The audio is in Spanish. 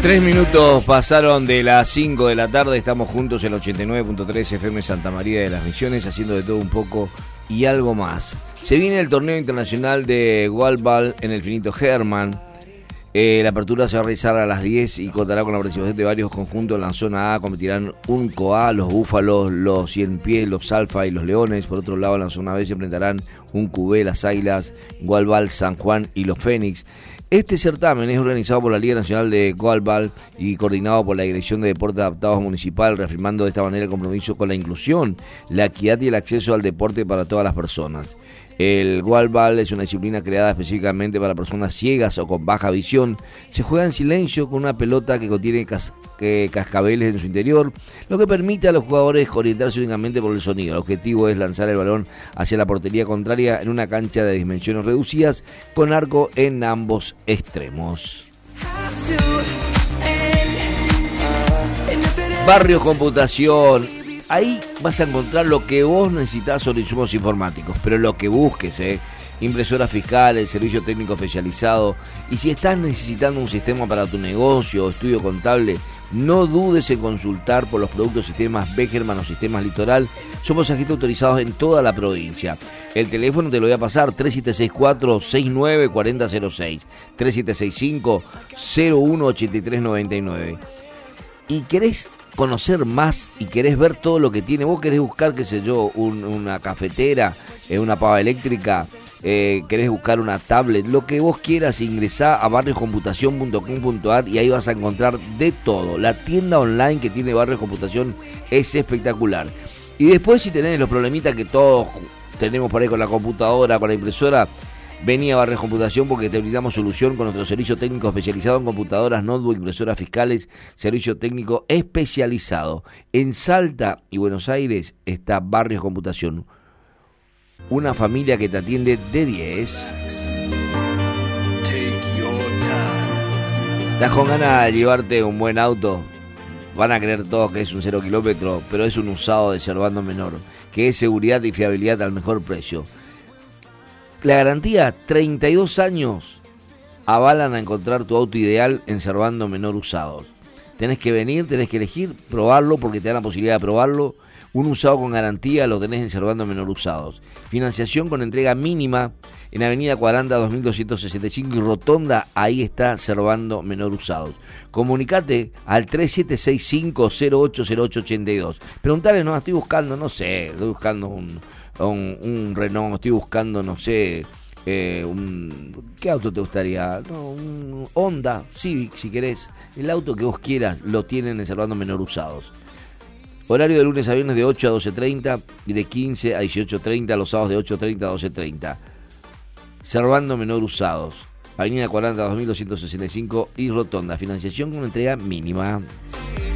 3 minutos pasaron de las 5 de la tarde, estamos juntos en 89.3 FM Santa María de las Misiones, haciendo de todo un poco y algo más. Se viene el torneo internacional de Waldball en el Finito Hermann. La apertura se va a realizar a las 10 y contará con la participación de varios conjuntos. En la zona A competirán un COA, los Búfalos, los 100 pies, los Alfa y los Leones. Por otro lado, en la zona B se enfrentarán un QB, las Águilas, Waldball, San Juan y los Fénix. Este certamen es organizado por la Liga Nacional de Waldball y coordinado por la Dirección de Deportes Adaptados Municipal, reafirmando de esta manera el compromiso con la inclusión, la equidad y el acceso al deporte para todas las personas. El Waldball es una disciplina creada específicamente para personas ciegas o con baja visión. Se juega en silencio con una pelota que contiene cascabeles en su interior, lo que permite a los jugadores orientarse únicamente por el sonido. El objetivo es lanzar el balón hacia la portería contraria en una cancha de dimensiones reducidas con arco en ambos extremos. Barrios Computación. Ahí vas a encontrar lo que vos necesitas sobre insumos informáticos, pero lo que busques, impresoras fiscales, servicio técnico especializado. Y si estás necesitando un sistema para tu negocio o estudio contable, no dudes en consultar por los productos sistemas Beckerman o sistemas Litoral. Somos agentes autorizados en toda la provincia. El teléfono te lo voy a pasar, 3764-694006, 3765-018399. ¿Y querés conocer más y querés ver todo lo que tiene? Vos querés buscar, qué sé yo, una cafetera, una pava eléctrica, querés buscar una tablet, lo que vos quieras, ingresá a barrioscomputacion.com.ar y ahí vas a encontrar de todo. La tienda online que tiene Barrios Computación es espectacular. Y después, si tenés los problemitas que todos tenemos por ahí con la computadora, con la impresora, vení a Barrios Computación porque te brindamos solución con nuestro servicio técnico especializado en computadoras, notebook, impresoras fiscales, servicio técnico especializado. En Salta y Buenos Aires está Barrios Computación, una familia que te atiende de 10. ¿Estás con ganas de llevarte un buen auto? Van a creer todos que es un 0 kilómetro, pero es un usado de Servando Menor, que es seguridad y fiabilidad al mejor precio. La garantía, 32 años, avalan a encontrar tu auto ideal en Servando Menor Usados. Tenés que venir, tenés que elegir, probarlo, porque te dan la posibilidad de probarlo. Un usado con garantía lo tenés en Servando Menor Usados. Financiación con entrega mínima en Avenida Cuaranda 2265 y Rotonda, ahí está Servando Menor Usados. Comunicate al 3765-080882. Preguntale, no, estoy buscando un Renault, estoy buscando, no sé, ¿qué auto te gustaría? No, un Honda Civic, si querés. El auto que vos quieras lo tienen en Servando Menor Usados. Horario de lunes a viernes de 8 a 12:30 y de 15 a 18:30, los sábados de 8:30 a 12:30. Servando Menor Usados, Avenida 40 2265 y Rotonda. Financiación con entrega mínima.